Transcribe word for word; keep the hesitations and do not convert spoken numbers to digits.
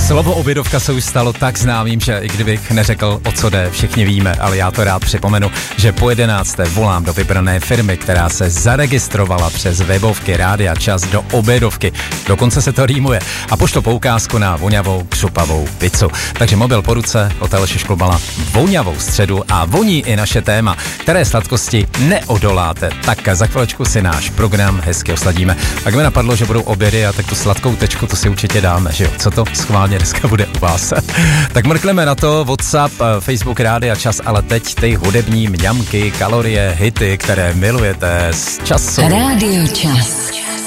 Slovo obědovka se už stalo tak známým, že i kdybych neřekl, o co jde, všichni víme, ale já to rád připomenu, že po jedenácté volám do vybrané firmy, která se zaregistrovala přes webovky Rádia Čas do obědovky. Dokonce se to rýmuje. A pošlu poukázku na voňavou křupavou pizzu. Takže mobil po ruce, hotel Šišklobala, voňavou středu a voní i naše téma, které sladkosti neodoláte. Tak za chvilečku si náš program hezky osladíme. Tak mi napadlo, že budou obědy a tak tu sladkou tečku to si určitě dáme, že jo? Co to schválně dneska bude u vás. Tak mrkneme na to, WhatsApp, Facebook, Rádia Čas, ale teď ty hudební mňamky, kalorie, hity, které milujete z času. Rádio Čas.